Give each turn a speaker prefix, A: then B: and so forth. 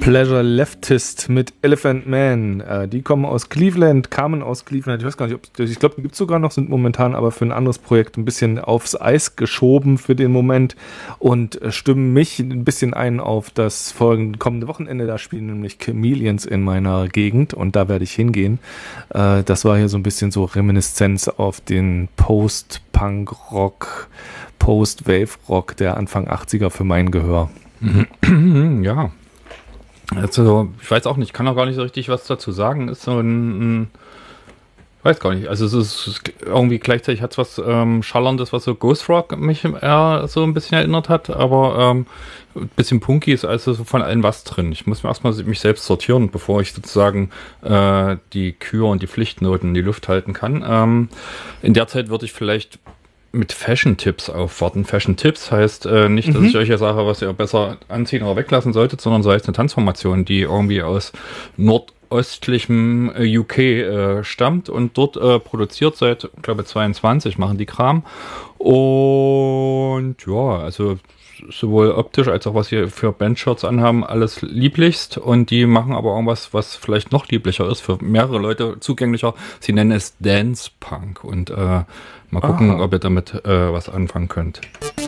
A: Pleasure Leftist mit Elephant Man. Die kamen aus Cleveland. Ich weiß gar nicht, ich glaube, die gibt es sogar noch, sind momentan aber für ein anderes Projekt ein bisschen aufs Eis geschoben für den Moment und stimmen mich ein bisschen ein auf das kommende Wochenende. Da spielen nämlich Chameleons in meiner Gegend und da werde ich hingehen. Das war hier so ein bisschen so Reminiszenz auf den Post-Punk-Rock, Post-Wave-Rock der Anfang 80er für mein Gehör.
B: Ja. Also, ich weiß auch nicht, ich kann auch gar nicht so richtig was dazu sagen. Ist so weiß gar nicht. Also, es ist irgendwie gleichzeitig hat es was Schallerndes, was so Ghost Rock mich eher so ein bisschen erinnert hat, aber ein bisschen punky ist also so von allem was drin. Ich muss mir erstmal mich selbst sortieren, bevor ich sozusagen die Kür und die Pflichtnoten in die Luft halten kann. In der Zeit würde ich vielleicht mit Fashion-Tipps aufwarten. Fashion-Tipps heißt nicht, dass ich euch ja sage, was ihr besser anziehen oder weglassen solltet, sondern so heißt eine Tanzformation, die irgendwie aus nordöstlichem UK stammt und dort produziert seit, glaube ich, 22 machen die Kram. Und ja, also sowohl optisch als auch was sie für Bandshirts anhaben, alles lieblichst. Und die machen aber irgendwas, was vielleicht noch lieblicher ist, für mehrere Leute zugänglicher. Sie nennen es Dance Punk und mal gucken, ob ihr damit was anfangen könnt.